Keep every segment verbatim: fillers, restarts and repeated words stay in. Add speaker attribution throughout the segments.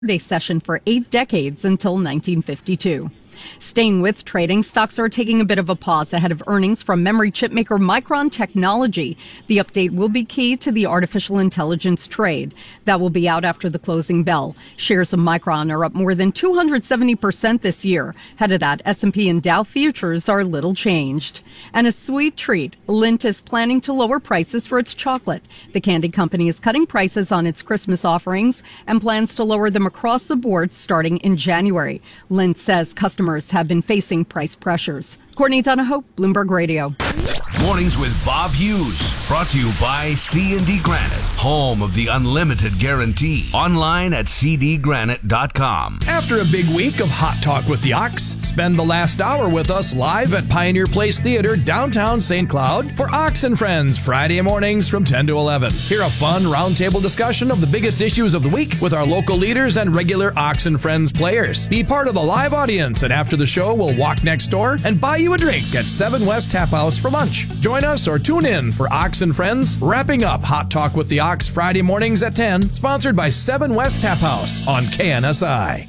Speaker 1: session for eight decades until nineteen fifty-two. Staying with trading, stocks are taking a bit of a pause ahead of earnings from memory chip maker Micron Technology. The update will be key to the artificial intelligence trade. That will be out after the closing bell. Shares of Micron are up more than two hundred seventy percent this year. Ahead of that, S and P and Dow futures are little changed. And a sweet treat, Lindt is planning to lower prices for its chocolate. The candy company is cutting prices on its Christmas offerings and plans to lower them across the board starting in January. Lindt says customers have been facing price pressures. Courtney Donahoe, Bloomberg Radio.
Speaker 2: Mornings with Bob Hughes, brought to you by C and D Granite, home of the unlimited guarantee. Online at c d granite dot com.
Speaker 3: After a big week of Hot Talk with the Ox, spend the last hour with us live at Pioneer Place Theater, downtown Saint Cloud, for Ox and Friends, Friday mornings from ten to eleven. Hear a fun roundtable discussion of the biggest issues of the week with our local leaders and regular Ox and Friends players. Be part of the live audience, and after the show, we'll walk next door and buy you a drink at seven West Tap House for lunch. Join us or tune in for Ox and Friends, wrapping up Hot Talk with the Ox Friday mornings at ten, sponsored by seven West Tap House on K N S I.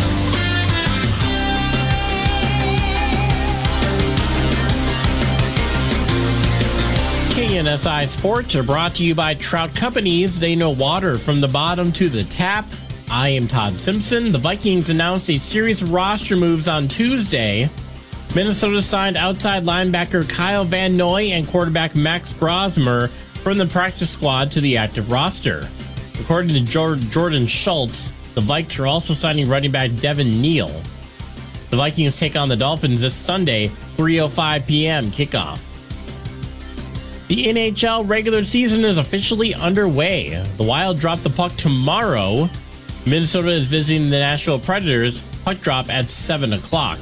Speaker 4: K N S I Sports are brought to you by Trout Companies. They know water from the bottom to the tap. I am Todd Simpson. The Vikings announced a series of roster moves on Tuesday. Minnesota signed outside linebacker Kyle Van Noy and quarterback Max Brosmer from the practice squad to the active roster. According to Jordan Schultz, the Vikes are also signing running back Devin Neal. The Vikings take on the Dolphins this Sunday, three oh five p.m. kickoff. The N H L regular season is officially underway. The Wild drop the puck tomorrow. Minnesota is visiting the Nashville Predators. Puck drop at seven o'clock.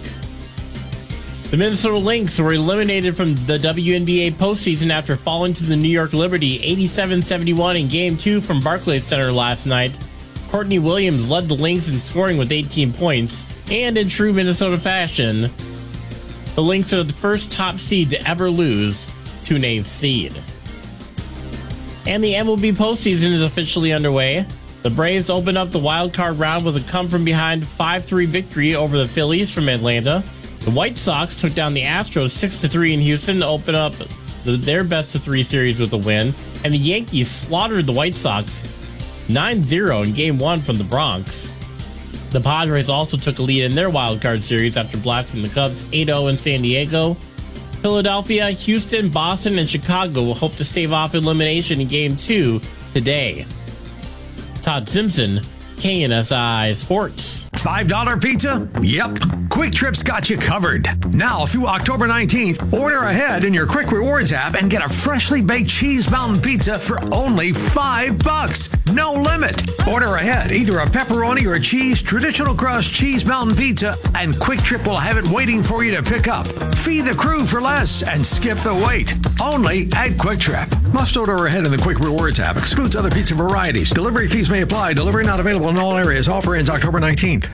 Speaker 4: The Minnesota Lynx were eliminated from the W N B A postseason after falling to the New York Liberty eighty-seven seventy-one in Game two from Barclays Center last night. Courtney Williams led the Lynx in scoring with eighteen points, and in true Minnesota fashion, the Lynx are the first top seed to ever lose to an eighth seed. And the M L B postseason is officially underway. The Braves open up the wild card round with a come-from-behind five three victory over the Phillies from Atlanta. The White Sox took down the Astros six to three in Houston to open up the, their best-of-three series with a win. And the Yankees slaughtered the White Sox nine zero in Game one from the Bronx. The Padres also took a lead in their wild card series after blasting the Cubs eight oh in San Diego. Philadelphia, Houston, Boston, and Chicago will hope to stave off elimination in Game two today. Todd Simpson, K N S I Sports.
Speaker 2: five dollar pizza? Yep. Quick Trip's got you covered. Now through October nineteenth, order ahead in your Quick Rewards app and get a freshly baked cheese mountain pizza for only five bucks. No limit. Order ahead either a pepperoni or a cheese traditional crust cheese mountain pizza, and Quick Trip will have it waiting for you to pick up. Feed the crew for less and skip the wait. Only at Quick Trip. Must order ahead in the Quick Rewards app. Excludes other pizza varieties. Delivery fees may apply. Delivery not available in all areas. Offer ends October nineteenth.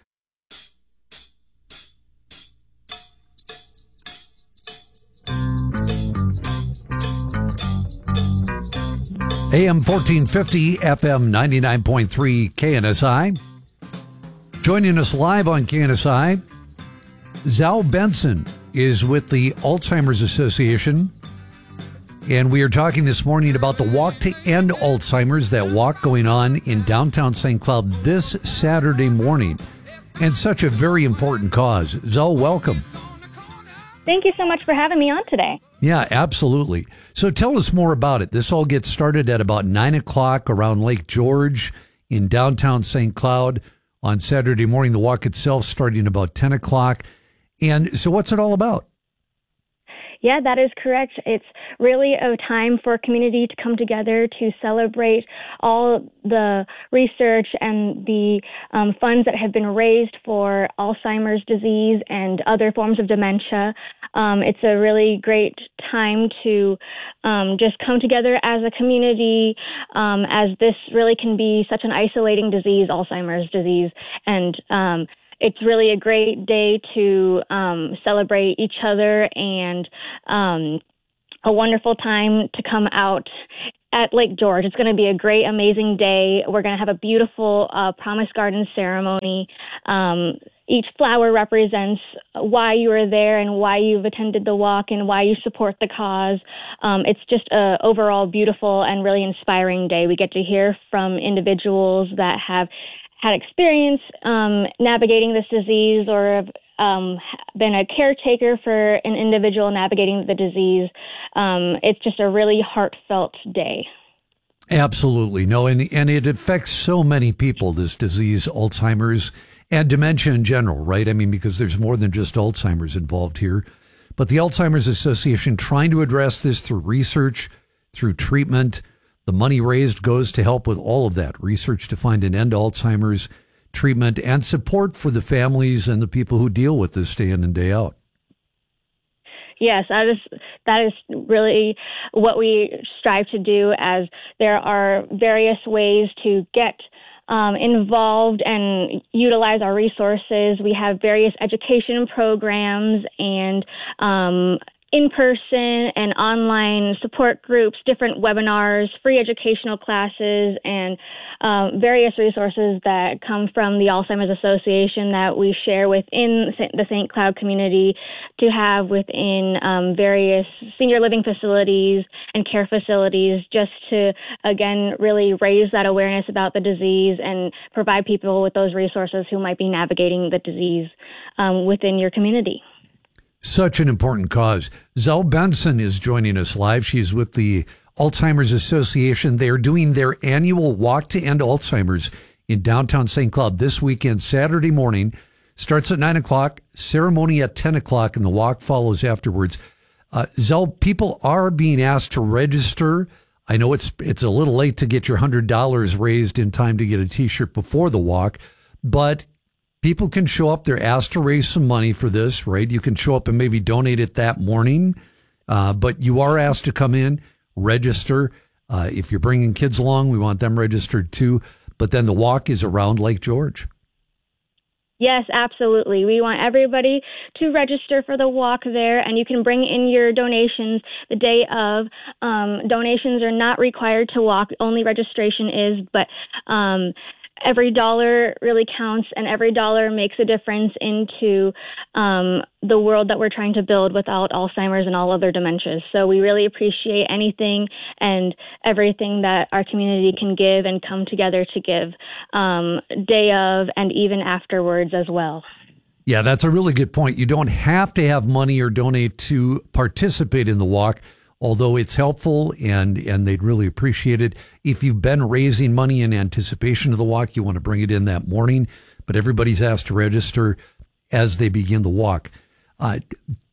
Speaker 5: A M fourteen fifty, F M ninety-nine point three K N S I. Joining us live on K N S I, Zal Benson is with the Alzheimer's Association. And we are talking this morning about the Walk to End Alzheimer's, that walk going on in downtown Saint Cloud this Saturday morning. And such a very important cause. Zal, welcome.
Speaker 6: Thank you so much for having me on today.
Speaker 5: Yeah, absolutely. So tell us more about it. This all gets started at about nine o'clock around Lake George in downtown Saint Cloud on Saturday morning. The walk itself starting about ten o'clock. And so what's it all about?
Speaker 6: Yeah, that is correct. It's really a time for community to come together to celebrate all the research and the um, funds that have been raised for Alzheimer's disease and other forms of dementia. Um, it's a really great time to um, just come together as a community, um, as this really can be such an isolating disease, Alzheimer's disease, and um, it's really a great day to um, celebrate each other and um, a wonderful time to come out at Lake George. It's going to be a great, amazing day. We're going to have a beautiful uh, Promise Garden ceremony. Um, each flower represents why you are there and why you've attended the walk and why you support the cause. Um, it's just a overall beautiful and really inspiring day. We get to hear from individuals that have had experience um, navigating this disease or have um, been a caretaker for an individual navigating the disease. Um, it's just a really heartfelt day.
Speaker 5: Absolutely. No, and, and it affects so many people, this disease, Alzheimer's, and dementia in general, right? I mean, because there's more than just Alzheimer's involved here. But the Alzheimer's Association trying to address this through research, through treatment. The money raised goes to help with all of that research to find an end to Alzheimer's, treatment, and support for the families and the people who deal with this day in and day out.
Speaker 6: Yes, that is that is really what we strive to do, as there are various ways to get um, involved and utilize our resources. We have various education programs and um in-person and online support groups, different webinars, free educational classes, and um, various resources that come from the Alzheimer's Association that we share within the Saint Cloud community to have within um, various senior living facilities and care facilities, just to, again, really raise that awareness about the disease and provide people with those resources who might be navigating the disease um, within your community.
Speaker 5: Such an important cause. Zell Benson is joining us live. She's with the Alzheimer's Association. They are doing their annual Walk to End Alzheimer's in downtown Saint Cloud this weekend, Saturday morning. Starts at nine o'clock, ceremony at ten o'clock, and the walk follows afterwards. Uh, Zell, people are being asked to register. I know it's it's a little late to get your one hundred dollars raised in time to get a T-shirt before the walk, but people can show up. They're asked to raise some money for this, right? You can show up and maybe donate it that morning, uh, but you are asked to come in, register. Uh, if you're bringing kids along, we want them registered too. But then the walk is around Lake George.
Speaker 6: Yes, absolutely. We want everybody to register for the walk there, and you can bring in your donations the day of. Um, donations are not required to walk, only registration is, but um every dollar really counts, and every dollar makes a difference into um, the world that we're trying to build without Alzheimer's and all other dementias. So we really appreciate anything and everything that our community can give and come together to give um, day of and even afterwards as well.
Speaker 5: Yeah, that's a really good point. You don't have to have money or donate to participate in the walk, although it's helpful and, and they'd really appreciate it. If you've been raising money in anticipation of the walk, you want to bring it in that morning, but everybody's asked to register as they begin the walk. A uh,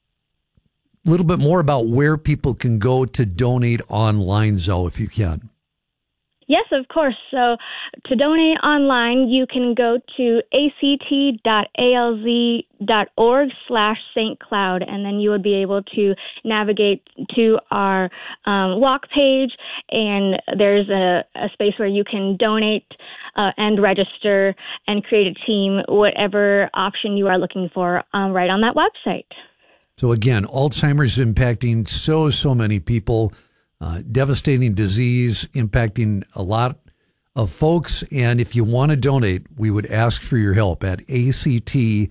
Speaker 5: little bit more about where people can go to donate online, Zoe, if you can.
Speaker 6: Yes, of course. So to donate online, you can go to act.alz.org slash Saint Cloud, and then you would be able to navigate to our um, walk page, and there's a, a space where you can donate uh, and register and create a team, whatever option you are looking for, um, right on that website. So
Speaker 5: again, Alzheimer's impacting so, so many people. Uh, devastating disease impacting a lot of folks. And if you want to donate, we would ask for your help at act.alz.org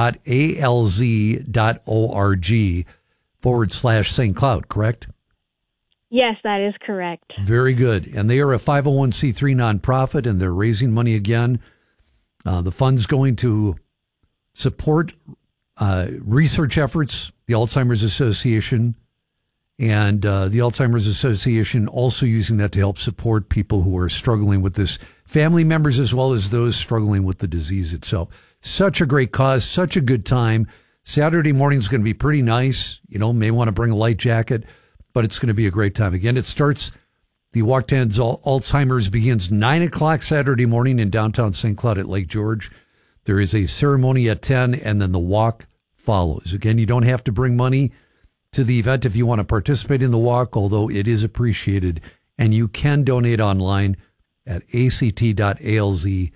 Speaker 5: forward slash Saint Cloud, correct?
Speaker 6: Yes, that is correct.
Speaker 5: Very good. And they are a five oh one c three nonprofit, and they're raising money again. Uh, the fund's going to support uh, research efforts, the Alzheimer's Association, And uh, the Alzheimer's Association also using that to help support people who are struggling with this, family members as well as those struggling with the disease itself. Such a great cause, such a good time. Saturday morning is going to be pretty nice. You know, may want to bring a light jacket, but it's going to be a great time. Again, it starts, the Walk to End Alzheimer's begins nine o'clock Saturday morning in downtown Saint Cloud at Lake George. There is a ceremony at ten, and then the walk follows. Again, you don't have to bring money to the event if you want to participate in the walk, although it is appreciated, and you can donate online at act.alz.org.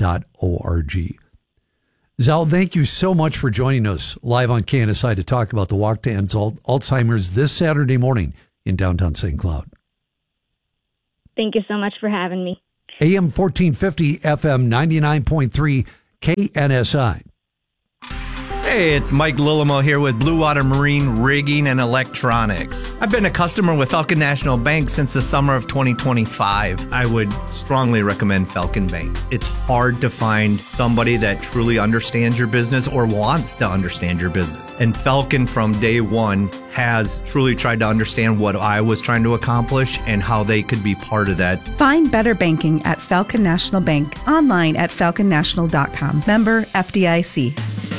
Speaker 5: Zal, thank you so much for joining us live on K N S I to talk about the Walk to End Alzheimer's this Saturday morning in downtown Saint Cloud.
Speaker 6: Thank you so much for having me.
Speaker 5: A M fourteen fifty, F M ninety-nine point three, K N S I.
Speaker 7: Hey, it's Mike Lillimo here with Blue Water Marine Rigging and Electronics. I've been a customer with Falcon National Bank since the summer of twenty twenty-five. I would strongly recommend Falcon Bank. It's hard to find somebody that truly understands your business or wants to understand your business. And Falcon from day one has truly tried to understand what I was trying to accomplish and how they could be part of that.
Speaker 8: Find better banking at Falcon National Bank, online at falcon national dot com. Member F D I C.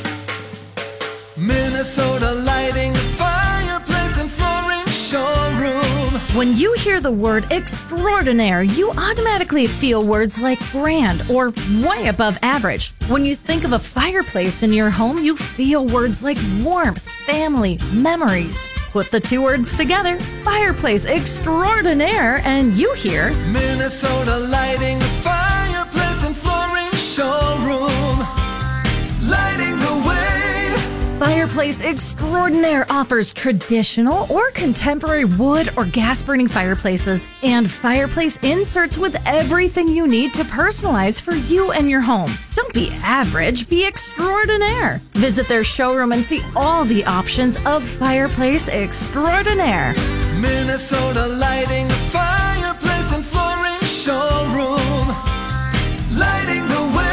Speaker 9: Minnesota Lighting, fireplace and flooring showroom.
Speaker 10: When you hear the word extraordinaire, you automatically feel words like grand or way above average. When you think of a fireplace in your home, you feel words like warmth, family, memories. Put the two words together, fireplace extraordinaire, and you hear
Speaker 9: Minnesota Lighting, fireplace and flooring showroom. Lighting the way.
Speaker 10: Fireplace Extraordinaire offers traditional or contemporary wood or gas-burning fireplaces and fireplace inserts with everything you need to personalize for you and your home. Don't be average, be extraordinaire. Visit their showroom and see all the options of Fireplace Extraordinaire.
Speaker 9: Minnesota Lighting, fireplace and flooring showroom. Lighting the way.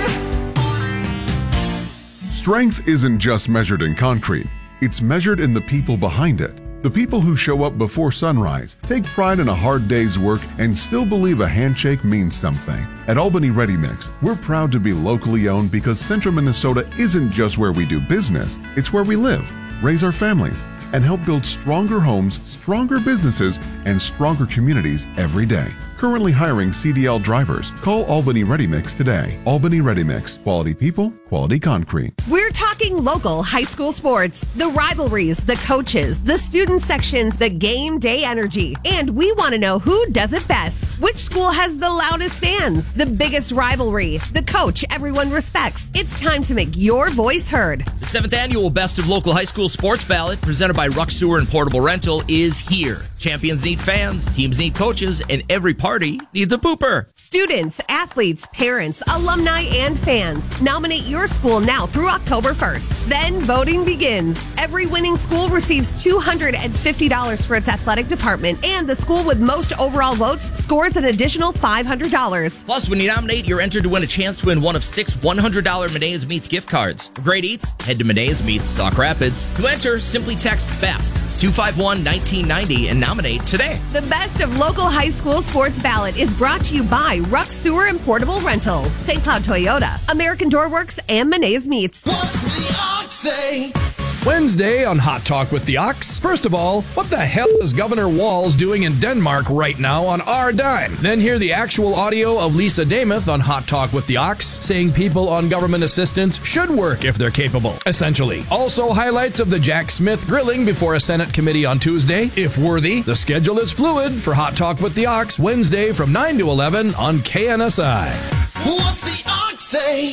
Speaker 11: Strength isn't just measured in concrete, it's measured in the people behind it. The people who show up before sunrise, take pride in a hard day's work, and still believe a handshake means something. At Albany Ready Mix, we're proud to be locally owned because Central Minnesota isn't just where we do business, it's where we live, raise our families, and help build stronger homes, stronger businesses, and stronger communities every day. Currently hiring C D L drivers. Call Albany Ready Mix today. Albany Ready Mix. Quality people, quality concrete.
Speaker 12: We're talking local high school sports, the rivalries, the coaches, the student sections, the game day energy. And we want to know who does it best. Which school has the loudest fans, the biggest rivalry, the coach everyone respects. It's time to make your voice heard.
Speaker 13: The seventh annual Best of Local High School Sports Ballot, presented by Ruck Sewer and Portable Rental, is here. Champions need fans, teams need coaches, and every party needs a pooper.
Speaker 12: Students, athletes, parents, alumni, and fans. Nominate your school now through October first. Then voting begins. Every winning school receives two hundred fifty dollars for its athletic department, and the school with most overall votes scores an additional five hundred dollars.
Speaker 13: Plus, when you nominate, you're entered to win a chance to win one of six one hundred dollars Medea's Meats gift cards. For great eats, head to Medea's Meats, Sauk Rapids. To enter, simply text BEST two five one, one nine nine zero and nominate today.
Speaker 12: The Best of Local High School Sports Ballot is brought to you by Ruck Sewer and Portable Rental, Saint Cloud Toyota, American Doorworks, and Medea's Meats.
Speaker 9: What's the ox say?
Speaker 3: Wednesday on Hot Talk with the Ox. First of all, what the hell is Governor Walz doing in Denmark right now on our dime? Then hear the actual audio of Lisa Damuth on Hot Talk with the Ox, saying people on government assistance should work if they're capable, essentially. Also, highlights of the Jack Smith grilling before a Senate committee on Tuesday, if worthy. The schedule is fluid for Hot Talk with the Ox, Wednesday from nine to eleven on K N S I.
Speaker 9: What's the ox say?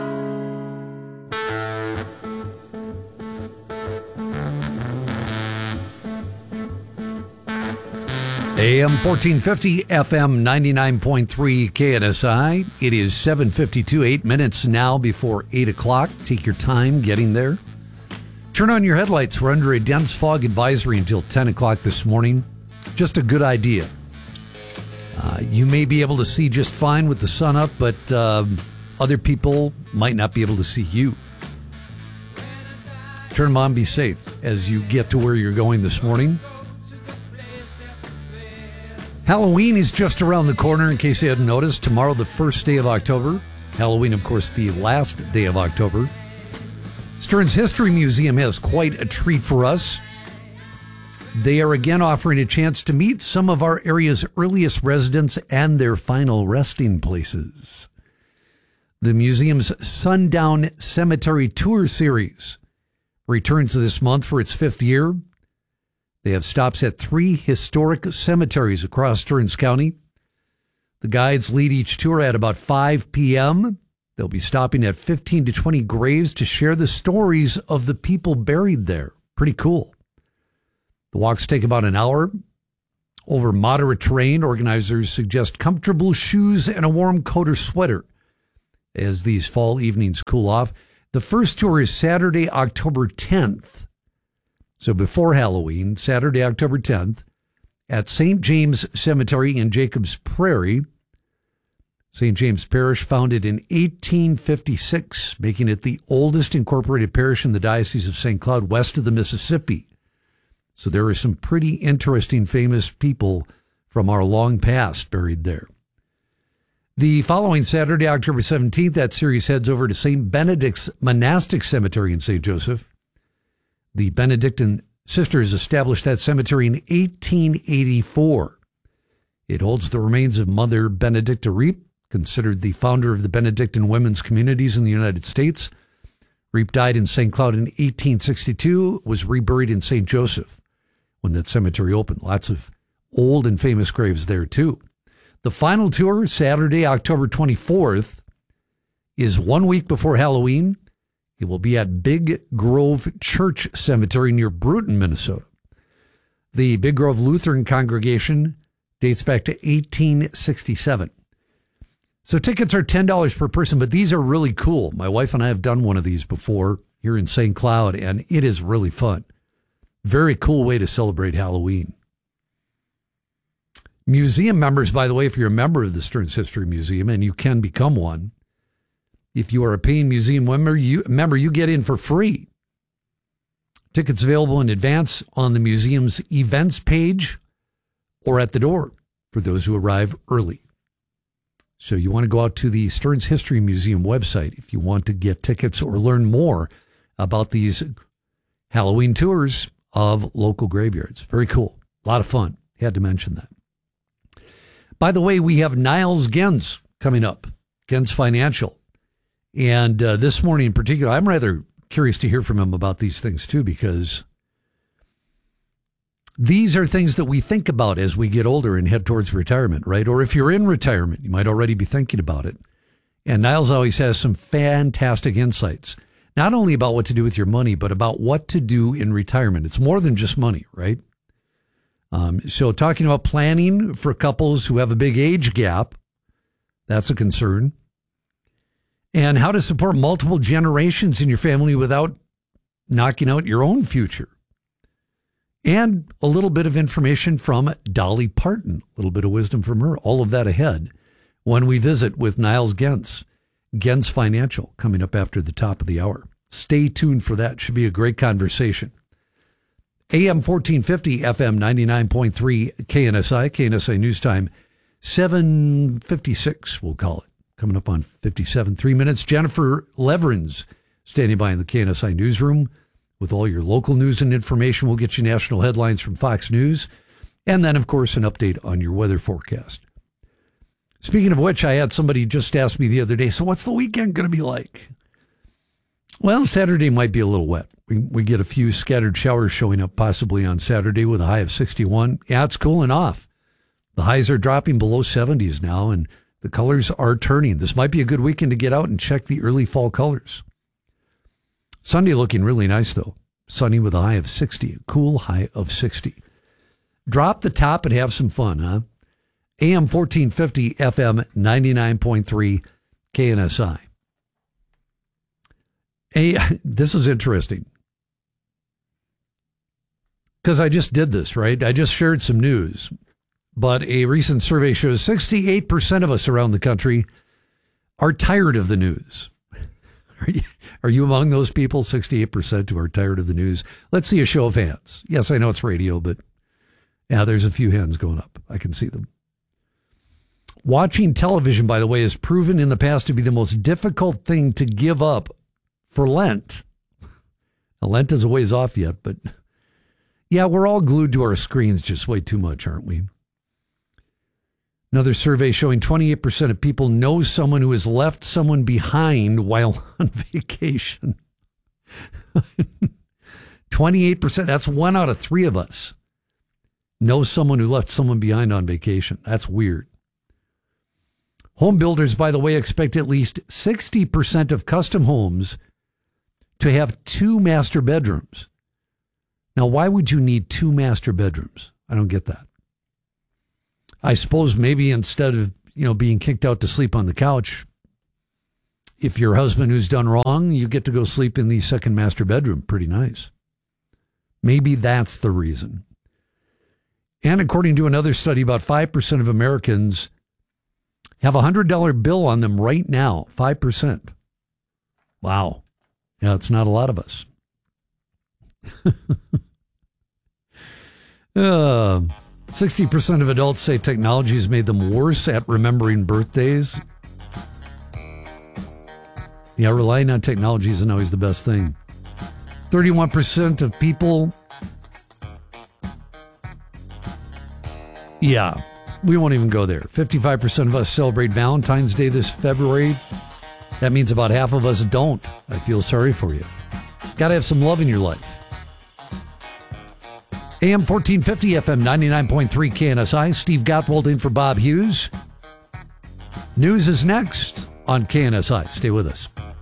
Speaker 5: A M fourteen fifty, F M ninety-nine point three K N S I. It is seven fifty-two, eight minutes now before eight o'clock. Take your time getting there. Turn on your headlights. We're under a dense fog advisory until ten o'clock this morning. Just a good idea. Uh, you may be able to see just fine with the sun up, but uh, other people might not be able to see you. Turn them on, be safe as you get to where you're going this morning. Halloween is just around the corner, in case you hadn't noticed. Tomorrow, the first day of October. Halloween, of course, the last day of October. Stearns History Museum has quite a treat for us. They are again offering a chance to meet some of our area's earliest residents and their final resting places. The museum's Sundown Cemetery Tour Series returns this month for its fifth year. They have stops at three historic cemeteries across Stearns County. The guides lead each tour at about five p.m. They'll be stopping at fifteen to twenty graves to share the stories of the people buried there. Pretty cool. The walks take about an hour. Over moderate terrain, organizers suggest comfortable shoes and a warm coat or sweater as these fall evenings cool off. The first tour is Saturday, October tenth. So before Halloween, Saturday, October tenth, at Saint James Cemetery in Jacobs Prairie. Saint James Parish, founded in eighteen fifty-six, making it the oldest incorporated parish in the Diocese of Saint Cloud west of the Mississippi. So there are some pretty interesting, famous people from our long past buried there. The following Saturday, October seventeenth, that series heads over to Saint Benedict's Monastic Cemetery in Saint Joseph. The Benedictine Sisters established that cemetery in eighteen eighty-four. It holds the remains of Mother Benedicta Reep, considered the founder of the Benedictine women's communities in the United States. Reep died in Saint Cloud in eighteen sixty-two, was reburied in Saint Joseph when that cemetery opened. Lots of old and famous graves there, too. The final tour, Saturday, October twenty-fourth, is one week before Halloween. It will be at Big Grove Church Cemetery near Bruton, Minnesota. The Big Grove Lutheran congregation dates back to eighteen sixty-seven. So tickets are ten dollars per person, but these are really cool. My wife and I have done one of these before here in Saint Cloud, and it is really fun. Very cool way to celebrate Halloween. Museum members, by the way, if you're a member of the Stearns History Museum, and you can become one, if you are a paying museum member, you, member, you get in for free. Tickets available in advance on the museum's events page or at the door for those who arrive early. So you want to go out to the Stearns History Museum website if you want to get tickets or learn more about these Halloween tours of local graveyards. Very cool. A lot of fun. Had to mention that. By the way, we have Niles Gens coming up, Gens Financial. And uh, this morning in particular, I'm rather curious to hear from him about these things too, because these are things that we think about as we get older and head towards retirement, right? Or if you're in retirement, you might already be thinking about it. And Niles always has some fantastic insights, not only about what to do with your money, but about what to do in retirement. It's more than just money, right? Um, so talking about planning for couples who have a big age gap, that's a concern. And how to support multiple generations in your family without knocking out your own future. And a little bit of information from Dolly Parton, a little bit of wisdom from her. All of that ahead when we visit with Niles Gens, Gens Financial, coming up after the top of the hour. Stay tuned for that. Should be a great conversation. A M fourteen fifty, F M ninety-nine point three, K N S I, K N S I News Time, seven fifty-six, we'll call it. Coming up on fifty-seven, three minutes. Jennifer Leverins standing by in the K N S I newsroom with all your local news and information. We'll get you national headlines from Fox News. And then, of course, an update on your weather forecast. Speaking of which, I had somebody just ask me the other day, so what's the weekend going to be like? Well, Saturday might be a little wet. We, we get a few scattered showers showing up possibly on Saturday with a high of sixty-one. Yeah, it's cooling off. The highs are dropping below seventies now, and the colors are turning. This might be a good weekend to get out and check the early fall colors. Sunday looking really nice, though. Sunny with a high of sixty, a cool high of sixty. Drop the top and have some fun, huh? A M fourteen fifty, F M ninety-nine point three, K N S I. Hey, this is interesting. Because I just did this, right? I just shared some news. But a recent survey shows sixty-eight percent of us around the country are tired of the news. Are you, are you among those people, sixty-eight percent who are tired of the news? Let's see a show of hands. Yes, I know it's radio, but yeah, there's a few hands going up. I can see them. Watching television, by the way, has proven in the past to be the most difficult thing to give up for Lent. Now, Lent is a ways off yet, but yeah, we're all glued to our screens just way too much, aren't we? Another survey showing twenty-eight percent of people know someone who has left someone behind while on vacation. twenty-eight percent, that's one out of three of us, know someone who left someone behind on vacation. That's weird. Home builders, by the way, expect at least sixty percent of custom homes to have two master bedrooms. Now, why would you need two master bedrooms? I don't get that. I suppose maybe instead of, you know, being kicked out to sleep on the couch, if your husband who's done wrong, you get to go sleep in the second master bedroom. Pretty nice. Maybe that's the reason. And according to another study, about five percent of Americans have a one hundred dollar bill on them right now. five percent. Wow. Yeah, it's not a lot of us. uh, sixty percent of adults say technology has made them worse at remembering birthdays. Yeah, relying on technology isn't always the best thing. thirty-one percent of people. Yeah, we won't even go there. fifty-five percent of us celebrate Valentine's Day this February. That means about half of us don't. I feel sorry for you. Got to have some love in your life. A M fourteen fifty, F M ninety-nine point three K N S I. Steve Gottwald in for Bob Hughes. News is next on K N S I. Stay with us.